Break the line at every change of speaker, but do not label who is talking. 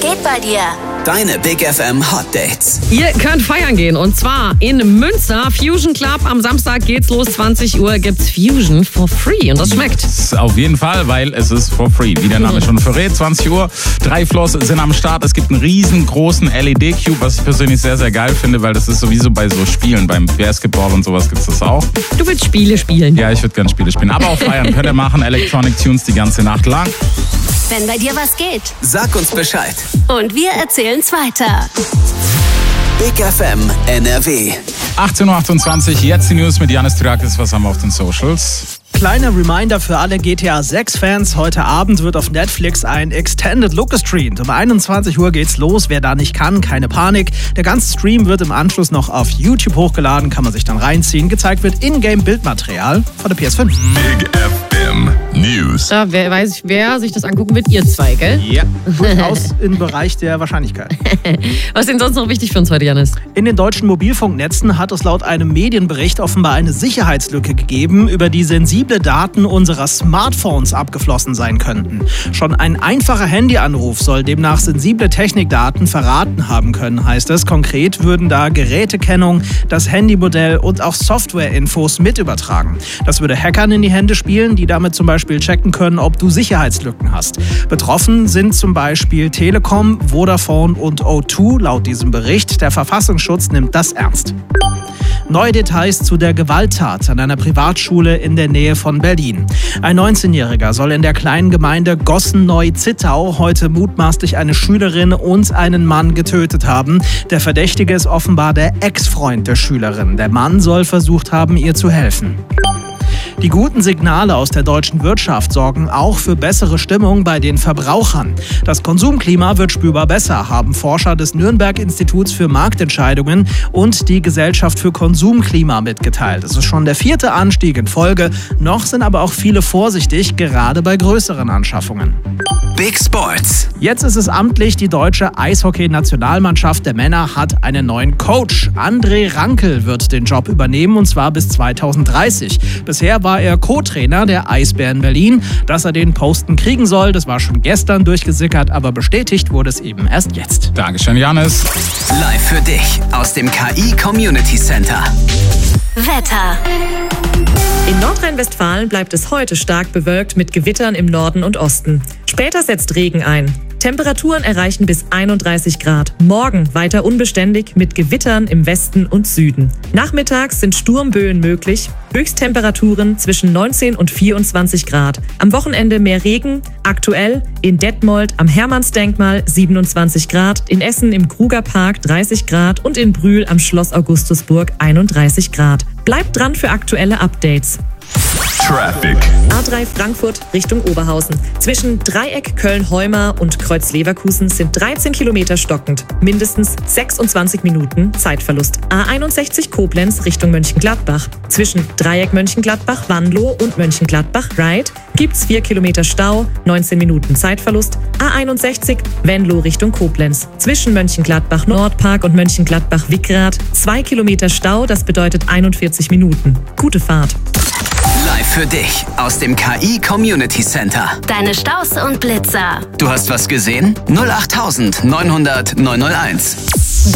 geht bei dir?
Deine Big FM Hot Dates.
Ihr könnt feiern gehen und zwar in Münster, Fusion Club. Am Samstag geht's los, 20 Uhr gibt's Fusion for free und das schmeckt.
Auf jeden Fall, weil es ist for free. Wie der Name schon verrät, 20 Uhr, 3 Floors sind am Start. Es gibt einen riesengroßen LED-Cube, was ich persönlich sehr, sehr geil finde, weil das ist sowieso bei so Spielen, beim Basketball und sowas gibt's das auch.
Du willst Spiele spielen?
Ja, ich würde gerne Spiele spielen, aber auch feiern könnt ihr machen. Electronic Tunes die ganze Nacht lang.
Wenn bei dir was geht.
Sag uns Bescheid.
Und wir erzählen's weiter.
Big FM NRW.
18.28 Uhr, jetzt die News mit Janis Tyrakis. Was haben wir auf den Socials?
Kleiner Reminder für alle GTA 6 Fans. Heute Abend wird auf Netflix ein Extended Look gestreamt. Um 21 Uhr geht's los. Wer da nicht kann, keine Panik. Der ganze Stream wird im Anschluss noch auf YouTube hochgeladen. Kann man sich dann reinziehen. Gezeigt wird Ingame-Bildmaterial von der PS5.
Big FM News.
Da wer sich das angucken wird, ihr zwei, gell?
Ja, durchaus im Bereich der Wahrscheinlichkeit.
Was ist denn sonst noch wichtig für uns heute, Janis?
In den deutschen Mobilfunknetzen hat es laut einem Medienbericht offenbar eine Sicherheitslücke gegeben, über die sensible Daten unserer Smartphones abgeflossen sein könnten. Schon ein einfacher Handyanruf soll demnach sensible Technikdaten verraten haben können, heißt es. Konkret würden da Gerätekennung, das Handymodell und auch Softwareinfos mit übertragen. Das würde Hackern in die Hände spielen, die damit zum Beispiel checken können, ob du Sicherheitslücken hast. Betroffen sind zum Beispiel Telekom, Vodafone und O2 laut diesem Bericht. Der Verfassungsschutz nimmt das ernst. Neue Details zu der Gewalttat an einer Privatschule in der Nähe von Berlin. Ein 19-Jähriger soll in der kleinen Gemeinde Gossen-Neu-Zittau heute mutmaßlich eine Schülerin und einen Mann getötet haben. Der Verdächtige ist offenbar der Ex-Freund der Schülerin. Der Mann soll versucht haben, ihr zu helfen. Die guten Signale aus der deutschen Wirtschaft sorgen auch für bessere Stimmung bei den Verbrauchern. Das Konsumklima wird spürbar besser, haben Forscher des Nürnberg-Instituts für Marktentscheidungen und die Gesellschaft für Konsumklima mitgeteilt. Es ist schon der 4. Anstieg in Folge. Noch sind aber auch viele vorsichtig, gerade bei größeren Anschaffungen.
Big Sports.
Jetzt ist es amtlich, die deutsche Eishockey-Nationalmannschaft der Männer hat einen neuen Coach. André Rankel wird den Job übernehmen und zwar bis 2030. Bisher war er Co-Trainer der Eisbären Berlin. Dass er den Posten kriegen soll, das war schon gestern durchgesickert, aber bestätigt wurde es eben erst jetzt.
Dankeschön, Janis.
Live für dich aus dem KI Community Center.
Wetter.
In Nordrhein-Westfalen bleibt es heute stark bewölkt mit Gewittern im Norden und Osten. Später setzt Regen ein. Temperaturen erreichen bis 31 Grad. Morgen weiter unbeständig mit Gewittern im Westen und Süden. Nachmittags sind Sturmböen möglich. Höchsttemperaturen zwischen 19 und 24 Grad. Am Wochenende mehr Regen. Aktuell in Detmold am Hermannsdenkmal 27 Grad. In Essen im Krugerpark 30 Grad und in Brühl am Schloss Augustusburg 31 Grad. Bleibt dran für aktuelle Updates.
Traffic.
A3 Frankfurt Richtung Oberhausen. Zwischen Dreieck Köln-Heumar und Kreuz-Leverkusen sind 13 Kilometer stockend. Mindestens 26 Minuten Zeitverlust. A61 Koblenz Richtung Mönchengladbach. Zwischen Dreieck Mönchengladbach, Wanlo und Mönchengladbach-Reit gibt's 4 Kilometer Stau, 19 Minuten Zeitverlust. A61 Venlo Richtung Koblenz. Zwischen Mönchengladbach Nordpark und Mönchengladbach-Wickrath 2 Kilometer Stau, das bedeutet 41 Minuten. Gute Fahrt.
Live für dich aus dem KI Community Center.
Deine Staus und Blitzer.
Du hast was gesehen? 08900 901.